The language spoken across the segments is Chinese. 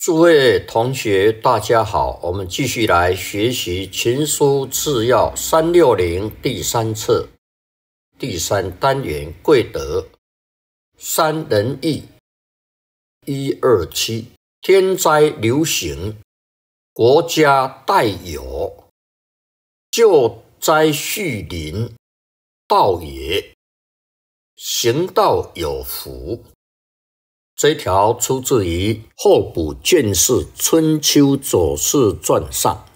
诸位同学，大家好，我们继续来学习《群书治要》360第3册第3单元贵德三仁义127天灾流行，国家代有，救灾恤邻，道也，行道有福。这一条出自于候补卷4春秋左氏传上。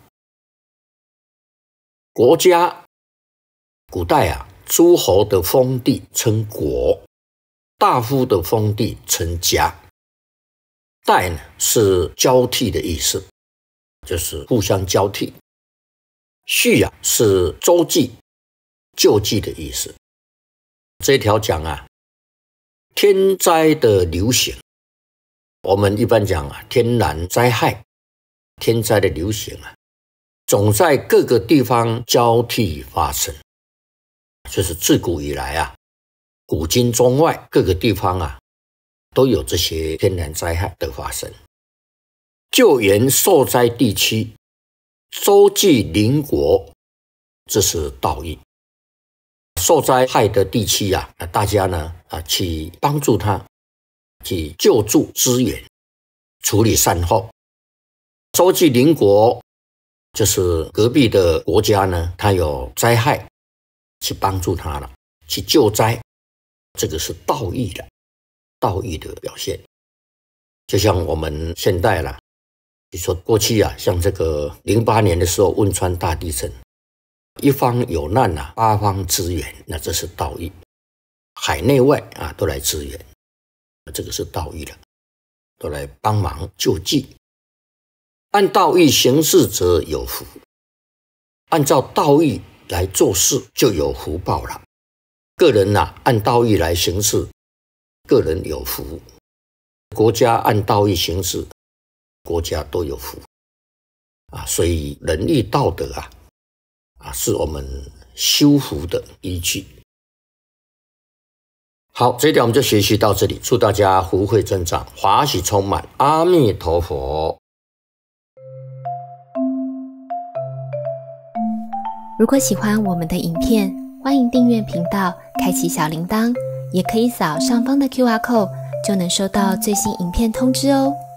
国家，古代诸侯的封地称国，大夫的封地称家。代呢是交替的意思，就是互相交替。恤是周济、救济的意思。这一条讲天灾的流行，我们一般讲天然灾害，天灾的流行总在各个地方交替发生，就是自古以来古今中外各个地方都有这些天然灾害的发生。救援受灾地区，周济邻国，这是道义。受灾害的地区大家呢去帮助他，去救助支援，处理善后。周济邻国就是隔壁的国家呢，他有灾害，去帮助他了，去救灾，这个是道义的表现。就像我们现代比如说过去像这个08年的时候汶川大地震，一方有难八方支援，那这是道义，海内外都来支援，这个是道义的，都来帮忙救济。按道义行事则有福，按照道义来做事就有福报了。个人按道义来行事，个人有福；国家按道义行事，国家都有福所以仁义道德是我们修福的依据。好，这一点我们就学习到这里，祝大家福慧增长，法喜充满，阿弥陀佛。 如果喜欢我们的影片，欢迎订阅频道，开启小铃铛，也可以扫上方的 QR code，就能收到最新影片通知哦。